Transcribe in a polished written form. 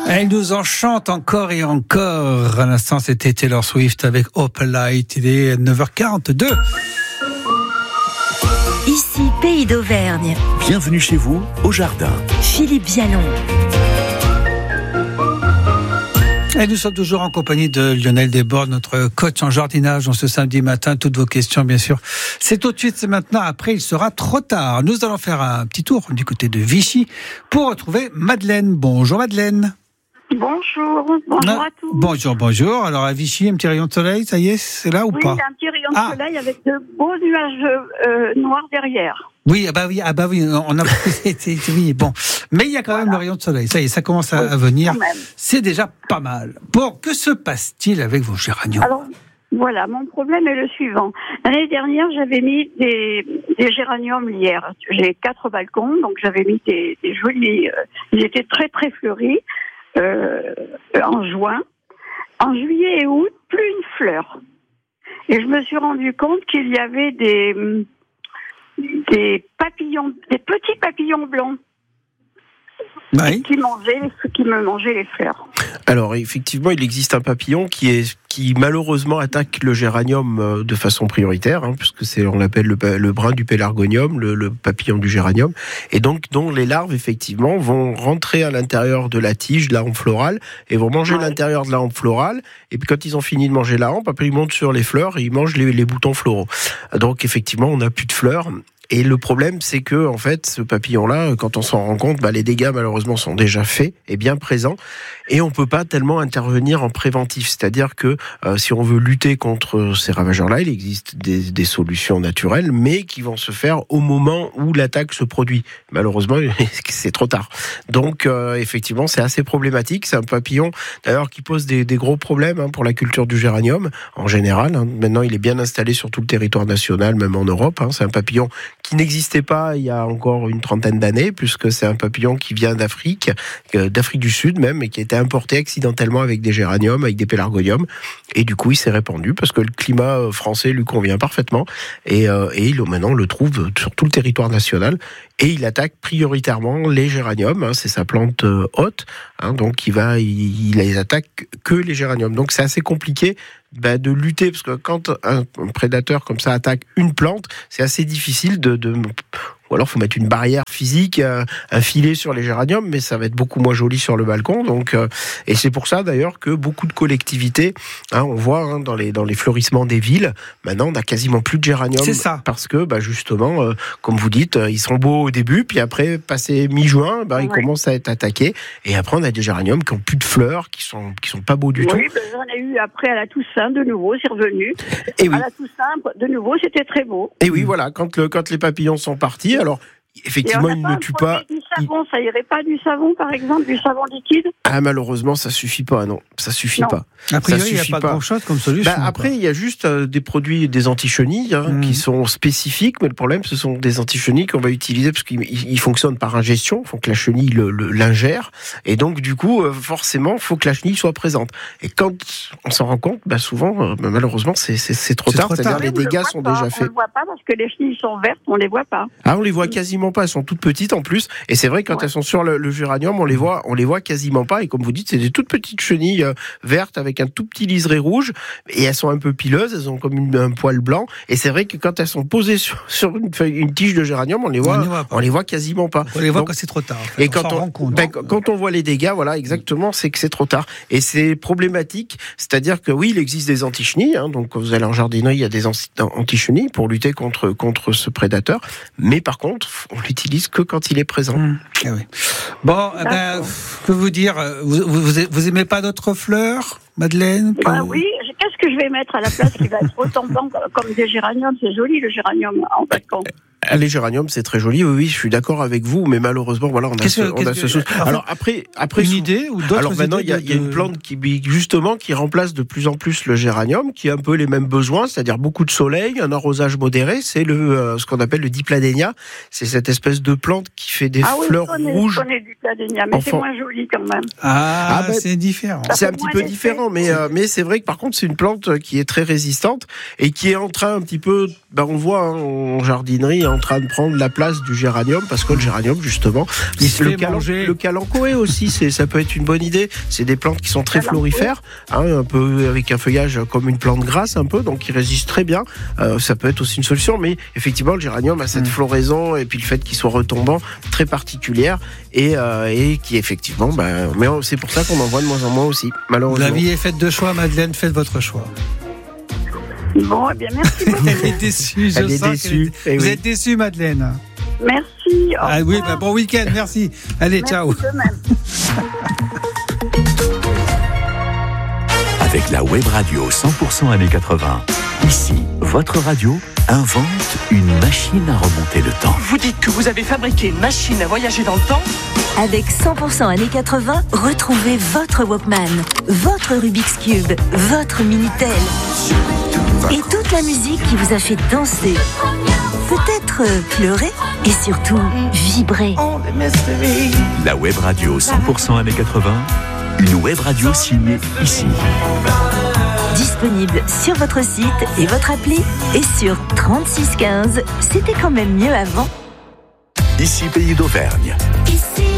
Elle nous enchante encore et encore. À l'instant, c'était Taylor Swift avec Opal Light. Il est 9h42. Ici, Pays d'Auvergne. Bienvenue chez vous, au jardin. Philippe Vialon. Et nous sommes toujours en compagnie de Lionel Desbordes, notre coach en jardinage, en ce samedi matin. Toutes vos questions, bien sûr. C'est tout de suite, c'est maintenant. Après, il sera trop tard. Nous allons faire un petit tour du côté de Vichy pour retrouver Madeleine. Bonjour Madeleine. Bonjour à tous. Bonjour. Alors à Vichy, un petit rayon de soleil, ça y est, c'est là ou pas? Oui, un petit rayon de soleil avec de beaux nuages noirs derrière. Oui, on a oui, bon. Mais il y a quand même le rayon de soleil. Ça y est, ça commence à venir. C'est déjà pas mal. Bon, que se passe-t-il avec vos géraniums? Alors, voilà, mon problème est le suivant. L'année dernière, j'avais mis des géraniums lierre. J'ai 4 balcons, donc j'avais mis des jolis... ils étaient très, très fleuris en juin. En juillet et août, plus une fleur. Et je me suis rendu compte qu'il y avait des papillons, des petits papillons blancs. Oui. Qui me mangeaient les fleurs. Alors effectivement, il existe un papillon qui malheureusement attaque le géranium de façon prioritaire, puisque on l'appelle le brun du pélargonium, le papillon du géranium, et donc dont les larves effectivement vont rentrer à l'intérieur de la tige, de la hampe florale, et vont manger l'intérieur de la hampe florale. Et puis quand ils ont fini de manger la hampe, après ils montent sur les fleurs et ils mangent les boutons floraux. Donc effectivement, on n'a plus de fleurs. Et le problème, c'est que, en fait, ce papillon-là, quand on s'en rend compte, les dégâts, malheureusement, sont déjà faits et bien présents. Et on peut pas tellement intervenir en préventif. C'est-à-dire que, si on veut lutter contre ces ravageurs-là, il existe des solutions naturelles, mais qui vont se faire au moment où l'attaque se produit. Malheureusement, c'est trop tard. Donc, effectivement, c'est assez problématique. C'est un papillon, d'ailleurs, qui pose des gros problèmes, pour la culture du géranium, en général. Maintenant, il est bien installé sur tout le territoire national, même en Europe. C'est un papillon qui n'existait pas il y a encore une trentaine d'années, puisque c'est un papillon qui vient d'Afrique du Sud même, et qui a été importé accidentellement avec des géraniums, avec des pélargoniums, et du coup il s'est répandu, parce que le climat français lui convient parfaitement, et maintenant on le trouve sur tout le territoire national, et il attaque prioritairement les géraniums, c'est sa plante hôte, donc il les attaque que les géraniums, donc c'est assez compliqué de lutter, parce que quand un prédateur comme ça attaque une plante, c'est assez difficile ou alors faut mettre une barrière physique, un filet sur les géraniums, mais ça va être beaucoup moins joli sur le balcon. Donc, et c'est pour ça d'ailleurs que beaucoup de collectivités, on voit dans les fleurissements des villes, maintenant on n'a quasiment plus de géraniums. C'est ça. Parce que justement, comme vous dites, ils sont beaux au début, puis après, passé mi-juin, ils commencent à être attaqués. Et après, on a des géraniums qui ont plus de fleurs, qui sont pas beaux du tout. Oui, j'en ai eu après à la Toussaint de nouveau, c'est revenu. Et oui. À la Toussaint de nouveau, c'était très beau. Et oui, voilà, quand les papillons sont partis, alors effectivement, ils ne tuent pas. Du savon, ça irait pas du savon, par exemple, du savon liquide? Malheureusement, ça suffit pas, non. Ça suffit pas. A priori, il n'y a pas grand-chose comme solution. Après, il y a juste des produits, des antichenilles, qui sont spécifiques, mais le problème, ce sont des antichenilles qu'on va utiliser parce qu'ils fonctionnent par ingestion. Il faut que la chenille l'ingère. Et donc, du coup, forcément, il faut que la chenille soit présente. Et quand on s'en rend compte, souvent, malheureusement, c'est trop tard. C'est-à-dire, les dégâts sont déjà faits. On ne voit pas parce que les chenilles sont vertes, on les voit pas. On les voit quasiment pas, elles sont toutes petites en plus, et c'est vrai que quand elles sont sur le géranium, on les voit quasiment pas, et comme vous dites, c'est des toutes petites chenilles vertes avec un tout petit liseré rouge, et elles sont un peu pileuses, elles ont comme un poil blanc, et c'est vrai que quand elles sont posées sur une tige de géranium, on les voit quasiment pas. On les voit quand c'est trop tard. En fait, et quand on voit les dégâts, voilà, exactement, c'est que c'est trop tard, et c'est problématique, c'est-à-dire que oui, il existe des antichenilles, donc quand vous allez en jardinerie, il y a des antichenilles pour lutter contre ce prédateur, mais par contre, on l'utilise que quand il est présent. Ah oui. Bon, que vous dire, vous aimez pas d'autres fleurs, Madeleine? Oui, qu'est-ce que je vais mettre à la place qui va être autant blanc comme des géraniums? C'est joli le géranium en balcon. Les géraniums, c'est très joli, oui, je suis d'accord avec vous, mais malheureusement, voilà, on a ce souci. Alors après, une idée ou d'autres? Alors maintenant, il y a une plante qui remplace de plus en plus le géranium, qui a un peu les mêmes besoins, c'est-à-dire beaucoup de soleil, un arrosage modéré. C'est ce qu'on appelle le dipladénia. C'est cette espèce de plante qui fait des fleurs rouges. Je connais du dipladénia, mais c'est moins joli quand même. C'est différent. C'est un petit peu différent, mais c'est vrai que par contre, c'est une plante plante qui est très résistante et qui est en train un petit peu, on le voit en jardinerie, est en train de prendre la place du géranium, parce que le géranium justement, le calanchoé aussi, ça peut être une bonne idée. C'est des plantes qui sont très florifères, un peu avec un feuillage comme une plante grasse un peu, donc qui résiste très bien. Ça peut être aussi une solution, mais effectivement le géranium a cette floraison et puis le fait qu'il soit retombant très particulière et qui effectivement, mais c'est pour ça qu'on en voit de moins en moins aussi, malheureusement. La vie est faite de choix, Madeleine, faites votre choix. Bon, eh bien, merci beaucoup. Elle est déçue, Elle est déçue. Vous êtes déçue, Madeleine. Merci. Ah oui, bon week-end, merci. Allez, Merci ciao. de même. Avec la web radio 100% années 80. Ici, votre radio invente une machine à remonter le temps. Vous dites que vous avez fabriqué une machine à voyager dans le temps ? Avec 100% années 80, retrouvez votre Walkman, votre Rubik's Cube, votre Minitel et toute la musique qui vous a fait danser, peut-être pleurer et surtout vibrer. La web radio 100% années 80. Une web radio signée ici. Disponible sur votre site et votre appli et sur 3615. C'était quand même mieux avant. Ici, Pays d'Auvergne.